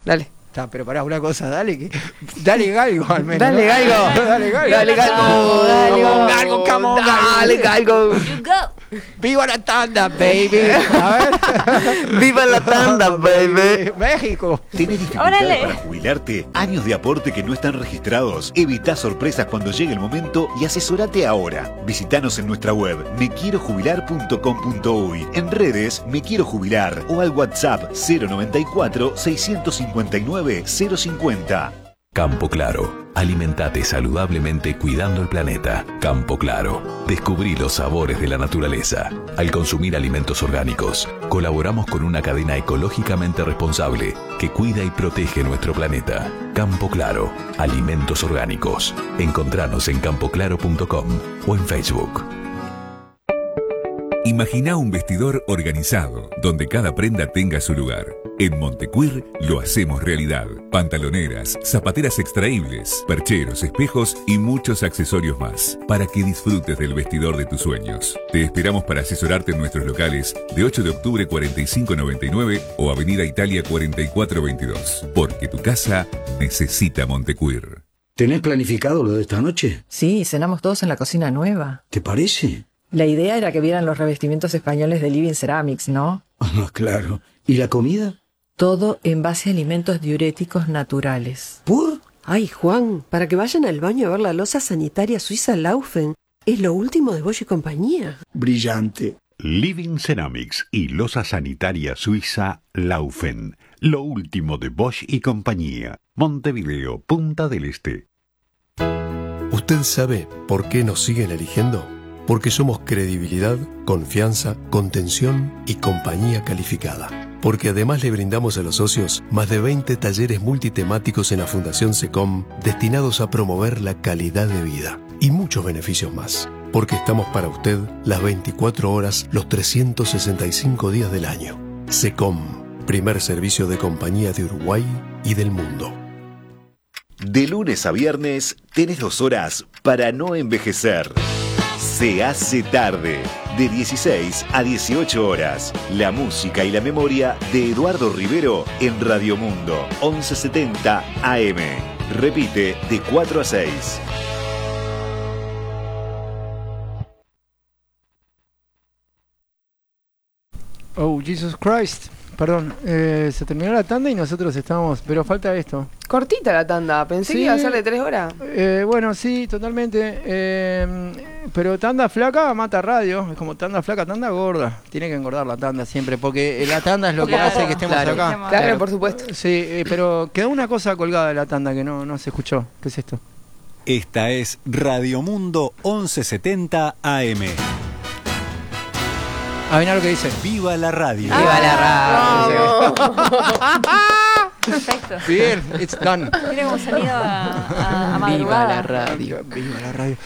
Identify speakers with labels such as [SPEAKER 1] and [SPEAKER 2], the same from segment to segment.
[SPEAKER 1] Dale.
[SPEAKER 2] Pero pará, una cosa, dale galgo al menos.
[SPEAKER 1] Dale,
[SPEAKER 2] ¿no?
[SPEAKER 1] galgo.
[SPEAKER 2] Dale galgo.
[SPEAKER 1] Dale, galgo.
[SPEAKER 2] Galgo, come on,
[SPEAKER 1] Dale, galgo.
[SPEAKER 3] You go.
[SPEAKER 2] ¡Viva la tanda, baby! A ver.
[SPEAKER 1] ¡Viva la tanda, baby!
[SPEAKER 2] ¡México!
[SPEAKER 4] ¿Tenés dificultades
[SPEAKER 3] Órale.
[SPEAKER 4] para jubilarte? ¿Años de aporte que no están registrados? Evita sorpresas cuando llegue el momento y asesorate ahora. Visítanos en nuestra web mequierojubilar.com.uy, en redes Me Quiero Jubilar o al WhatsApp 094 659 050.
[SPEAKER 5] Campo Claro. Alimentate saludablemente cuidando el planeta. Campo Claro. Descubrí los sabores de la naturaleza. Al consumir alimentos orgánicos, colaboramos con una cadena ecológicamente responsable que cuida y protege nuestro planeta. Campo Claro. Alimentos orgánicos. Encontranos en campoclaro.com o en Facebook.
[SPEAKER 6] Imagina un vestidor organizado, donde cada prenda tenga su lugar. En Montecuir lo hacemos realidad. Pantaloneras, zapateras extraíbles, percheros, espejos y muchos accesorios más, para que disfrutes del vestidor de tus sueños. Te esperamos para asesorarte en nuestros locales de 8 de octubre 4599 o Avenida Italia 4422, porque tu casa necesita Montecuir.
[SPEAKER 7] ¿Tenés planificado lo de esta noche?
[SPEAKER 8] Sí, cenamos todos en la cocina nueva.
[SPEAKER 7] ¿Te parece?
[SPEAKER 8] La idea era que vieran los revestimientos españoles de Living Ceramics, ¿no?
[SPEAKER 7] Ah, claro. ¿Y la comida?
[SPEAKER 8] Todo en base a alimentos diuréticos naturales.
[SPEAKER 7] ¿Por?
[SPEAKER 1] Ay, Juan, para que vayan al baño a ver la loza sanitaria suiza Laufen. Es lo último de Bosch y compañía.
[SPEAKER 7] Brillante.
[SPEAKER 4] Living Ceramics y loza sanitaria suiza Laufen. Lo último de Bosch y compañía. Montevideo, Punta del Este.
[SPEAKER 9] ¿Usted sabe por qué nos siguen eligiendo? Porque somos credibilidad, confianza, contención y compañía calificada. Porque además le brindamos a los socios más de 20 talleres multitemáticos en la Fundación SECOM destinados a promover la calidad de vida y muchos beneficios más. Porque estamos para usted las 24 horas, los 365 días del año. SECOM, primer servicio de compañía de Uruguay y del mundo.
[SPEAKER 4] De lunes a viernes tenés 2 horas para no envejecer. Se hace tarde, de 16 a 18 horas. La música y la memoria de Eduardo Rivero en Radio Mundo, 1170 AM. Repite de 4 a 6.
[SPEAKER 2] Oh, Jesus Christ. Perdón, se terminó la tanda y nosotros estamos... Pero falta esto.
[SPEAKER 1] Cortita la tanda, pensé que iba a ser de 3 horas.
[SPEAKER 2] Bueno, sí, totalmente. Pero tanda flaca mata radio. Es como tanda flaca, tanda gorda. Tiene que engordar la tanda siempre, porque la tanda es lo que hace que estemos acá.
[SPEAKER 1] Claro, por supuesto.
[SPEAKER 2] Sí, pero quedó una cosa colgada de la tanda que no se escuchó. ¿Qué es esto?
[SPEAKER 10] Esta es Radio Mundo 1170 AM.
[SPEAKER 2] Mirá lo que dice.
[SPEAKER 10] ¡Viva la radio!
[SPEAKER 3] ¡Viva
[SPEAKER 1] la
[SPEAKER 3] radio! Perfecto.
[SPEAKER 2] Bien, it's done.
[SPEAKER 3] Tiene como sonido a madrugada.
[SPEAKER 1] Viva la radio.
[SPEAKER 2] Viva la radio.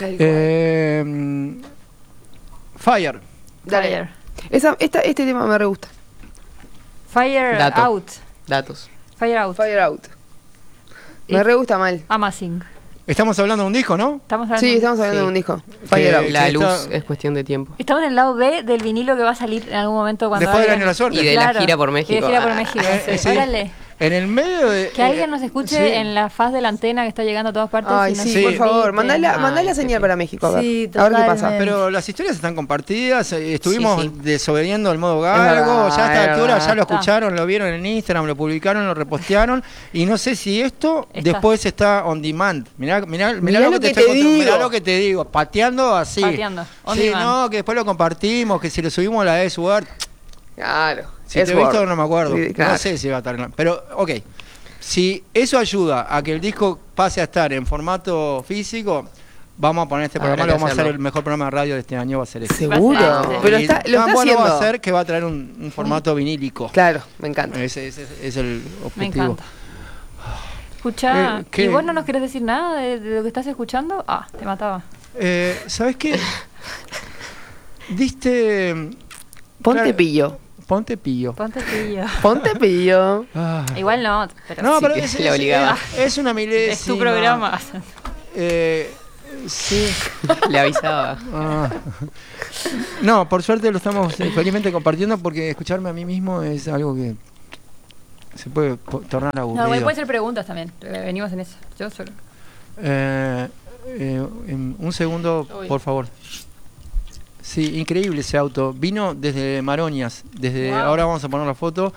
[SPEAKER 2] Fire.
[SPEAKER 1] Dale. Este tema me re gusta.
[SPEAKER 3] Fire
[SPEAKER 1] Dato.
[SPEAKER 3] Out.
[SPEAKER 1] Datos.
[SPEAKER 3] Fire Out.
[SPEAKER 1] Fire Out. Me re gusta mal.
[SPEAKER 3] Amazing.
[SPEAKER 2] Estamos hablando de un disco, ¿no?
[SPEAKER 3] Estamos hablando
[SPEAKER 1] de un disco. Fire Out.
[SPEAKER 11] La luz es cuestión de tiempo.
[SPEAKER 3] Estamos en el lado B del vinilo que va a salir en algún momento cuando
[SPEAKER 2] después del año de la suerte.
[SPEAKER 11] Y de la gira por México.
[SPEAKER 3] Y de gira por México.
[SPEAKER 2] Sí.
[SPEAKER 3] Órale.
[SPEAKER 2] En el medio de...
[SPEAKER 3] Que alguien nos escuche en la faz de la antena que está llegando a todas partes.
[SPEAKER 1] Ay, sí, por favor. Mandá la señal para México. A ver,
[SPEAKER 3] Sí,
[SPEAKER 1] a ver qué pasa.
[SPEAKER 2] Pero las historias están compartidas. Estuvimos
[SPEAKER 11] Sí.
[SPEAKER 2] desobediendo el modo galgo.
[SPEAKER 1] verdad,
[SPEAKER 2] Ya a esta
[SPEAKER 1] es
[SPEAKER 2] altura
[SPEAKER 1] verdad.
[SPEAKER 2] ya lo escucharon, lo vieron en Instagram, lo publicaron, lo repostearon. Y no sé si esto después está on demand. Mirá lo que te digo. Mirá lo que te digo. Pateando así.
[SPEAKER 3] Pateando. On
[SPEAKER 2] Sí,
[SPEAKER 3] demand.
[SPEAKER 2] no, que después lo compartimos, que si lo subimos a la S-Word.
[SPEAKER 1] Claro.
[SPEAKER 2] Si te he visto no me acuerdo.
[SPEAKER 1] Sí, claro.
[SPEAKER 2] No sé si va a estar en pero, ok. Si eso ayuda a que el disco pase a estar en formato físico, vamos a poner este programa,
[SPEAKER 11] Habrá que
[SPEAKER 2] lo vamos a hacer
[SPEAKER 11] hacerlo.
[SPEAKER 2] el mejor programa de radio de este año, va a ser este.
[SPEAKER 1] Seguro.
[SPEAKER 3] Va a ser,
[SPEAKER 1] Pero
[SPEAKER 2] Y
[SPEAKER 1] lo está
[SPEAKER 2] bueno
[SPEAKER 1] haciendo.
[SPEAKER 2] va a ser que va a traer un formato vinílico.
[SPEAKER 1] Claro, me encanta.
[SPEAKER 2] Ese es el
[SPEAKER 3] Me
[SPEAKER 2] objetivo.
[SPEAKER 3] encanta. Escuchá,
[SPEAKER 2] ¿qué?
[SPEAKER 3] ¿y vos no nos querés decir nada de lo que estás escuchando? Ah, te mataba.
[SPEAKER 2] ¿Sabes qué? Diste...
[SPEAKER 1] Ponte
[SPEAKER 2] claro,
[SPEAKER 1] pillo.
[SPEAKER 2] Ponte pillo.
[SPEAKER 3] Ponte pillo.
[SPEAKER 1] Ponte pillo.
[SPEAKER 2] Ah.
[SPEAKER 3] Igual no, pero
[SPEAKER 2] No,
[SPEAKER 3] sí
[SPEAKER 2] pero
[SPEAKER 3] que
[SPEAKER 11] le obligaba.
[SPEAKER 2] es una milésima.
[SPEAKER 3] es tu programa.
[SPEAKER 2] Sí.
[SPEAKER 11] Le avisaba.
[SPEAKER 2] No, por suerte lo estamos felizmente compartiendo porque escucharme a mí mismo es algo que se puede tornar aburrido.
[SPEAKER 3] No, puede ser preguntas también. Venimos en eso. Yo solo.
[SPEAKER 2] Un segundo, por favor. Sí, increíble ese auto. Vino desde Maroñas. Ahora vamos a poner la foto.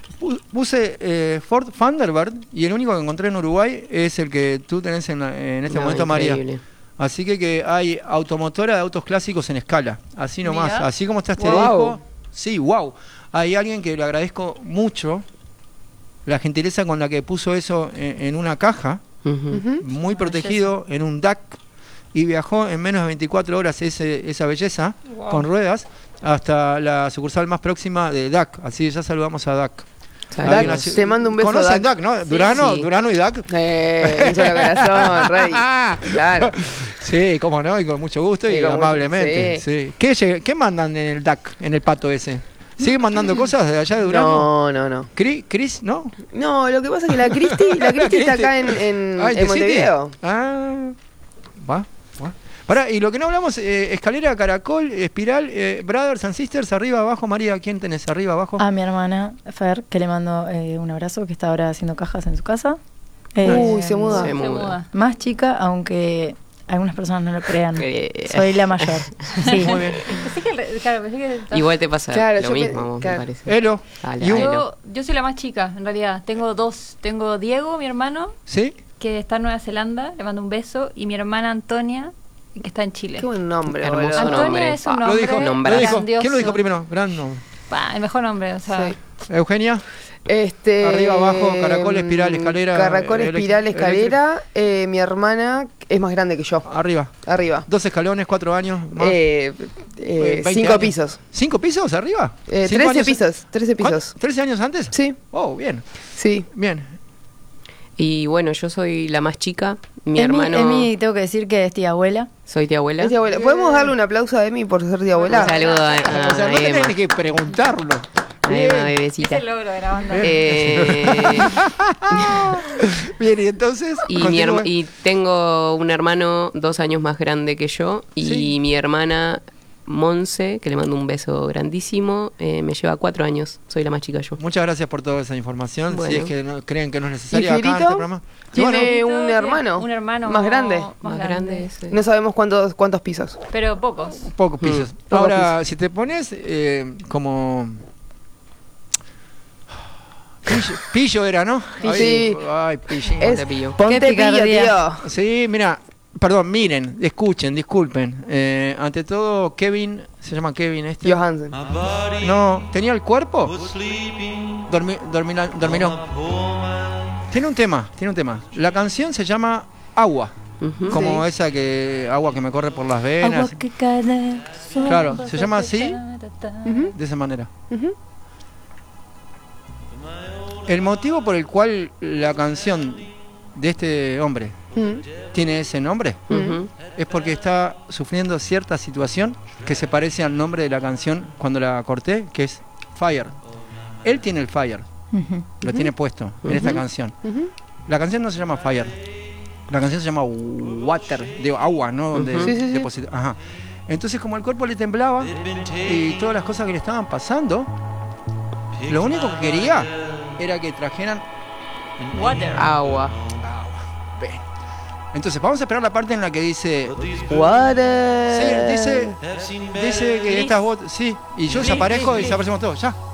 [SPEAKER 2] Puse Ford Thunderbird y el único que encontré en Uruguay es el que tú tenés en este momento, increíble. María. Así que hay automotora de autos clásicos en escala. Así nomás. Mira. Así como está este disco. Sí, wow. Hay alguien que le agradezco mucho la gentileza con la que puso eso en una caja, muy protegido, en un DAC. Y viajó en menos de 24 horas esa belleza, con ruedas, hasta la sucursal más próxima de DAC. Así que ya saludamos a DAC.
[SPEAKER 11] DAC, te mando un beso.
[SPEAKER 2] ¿Conocen DAC, no? Durano, sí. Durano y DAC.
[SPEAKER 11] Un solo corazón, rey. Claro.
[SPEAKER 2] Sí, cómo no, y con mucho gusto y amablemente. Sí. ¿Qué mandan en el DAC, en el pato ese? ¿Siguen mandando cosas de allá de Durano?
[SPEAKER 11] No.
[SPEAKER 2] ¿Cris? ¿No?
[SPEAKER 11] No, lo que pasa es que la Cristi está acá en Montevideo.
[SPEAKER 2] Va. Pará, y lo que no hablamos, escalera, caracol, espiral, Brothers and Sisters, arriba, abajo. María, ¿quién tenés arriba, abajo?
[SPEAKER 12] A mi hermana, Fer, que le mando un abrazo, que está ahora haciendo cajas en su casa.
[SPEAKER 11] Se muda.
[SPEAKER 12] Más chica, aunque algunas personas no lo crean. Soy la mayor. Sí.
[SPEAKER 2] Muy bien.
[SPEAKER 3] Pensé que
[SPEAKER 11] igual te pasa lo mismo, me parece.
[SPEAKER 2] Elo.
[SPEAKER 3] Yo soy la más chica, en realidad. Tengo dos. Tengo Diego, mi hermano.
[SPEAKER 2] ¿Sí?
[SPEAKER 3] Que está en Nueva Zelanda, le mando un beso. Y mi hermana Antonia, que está en Chile.
[SPEAKER 11] Qué buen nombre.
[SPEAKER 3] Hermoso Antonia
[SPEAKER 11] nombre.
[SPEAKER 3] Es un nombre grandioso.
[SPEAKER 2] ¿Quién lo dijo primero? Gran nombre.
[SPEAKER 3] El mejor nombre, o sea.
[SPEAKER 2] Sí. Eugenia. Arriba, abajo, caracol, espiral, escalera.
[SPEAKER 11] Caracol, espiral, escalera. Mi hermana es más grande que yo.
[SPEAKER 2] Arriba.
[SPEAKER 11] 2
[SPEAKER 2] escalones, 4 años. Más.
[SPEAKER 11] 5 pisos.
[SPEAKER 2] ¿5 pisos arriba?
[SPEAKER 11] 13 pisos. 13 pisos.
[SPEAKER 2] ¿13 años antes?
[SPEAKER 11] Sí.
[SPEAKER 2] Oh, bien.
[SPEAKER 11] Sí.
[SPEAKER 2] Bien.
[SPEAKER 11] Y bueno, yo soy la más chica. Mi hermano.
[SPEAKER 12] Emi, tengo que decir que es tía abuela.
[SPEAKER 11] Soy tía abuela.
[SPEAKER 12] ¿Podemos darle un aplauso a Emi por ser tía abuela?
[SPEAKER 11] Un saludo a
[SPEAKER 2] o sea, no tenés que preguntarlo.
[SPEAKER 11] Emma, bebecita.
[SPEAKER 3] Es el logro grabando.
[SPEAKER 2] Bien, y entonces.
[SPEAKER 11] Y tengo un hermano 2 años más grande que yo. Y mi hermana Monse, que le mando un beso grandísimo, me lleva 4 años. Soy la más chica yo.
[SPEAKER 2] Muchas gracias por toda esa información.
[SPEAKER 11] Bueno.
[SPEAKER 2] Si es que no, creen que no es necesaria
[SPEAKER 11] acá en este programa. ¿Tiene un hermano?
[SPEAKER 3] Un hermano
[SPEAKER 11] más grande.
[SPEAKER 3] Más grande.
[SPEAKER 11] No sabemos cuántos pisos.
[SPEAKER 3] Pero pocos.
[SPEAKER 2] Pocos pisos. Ahora, si te pones como... Pillo era, ¿no?
[SPEAKER 11] Sí.
[SPEAKER 2] Ay, Pillo.
[SPEAKER 11] Ponte pillo, tío.
[SPEAKER 2] Sí, mira... Perdón, miren, escuchen, disculpen. Ante todo, Kevin, ¿se llama Kevin este?
[SPEAKER 11] Johansen.
[SPEAKER 2] No, ¿tenía el cuerpo? Dormiró. Tiene un tema. La canción se llama Agua. Como esa agua que me corre por las venas.
[SPEAKER 12] Agua que cae.
[SPEAKER 2] Claro, se llama así, de esa manera. El motivo por el cual la canción de este hombre tiene ese nombre es porque está sufriendo cierta situación que se parece al nombre de la canción cuando la corté, que es Fire. Él tiene el Fire, lo tiene puesto en esta canción. La canción no se llama Fire, la canción se llama Water, de agua, ¿no? Donde Ajá. Entonces, como el cuerpo le temblaba y todas las cosas que le estaban pasando, lo único que quería era que trajeran
[SPEAKER 11] agua.
[SPEAKER 2] Entonces, vamos a esperar la parte en la que dice
[SPEAKER 11] Water.
[SPEAKER 2] Sí, dice que estas botas. Sí, y yo desaparezco y desaparecemos todos. Ya.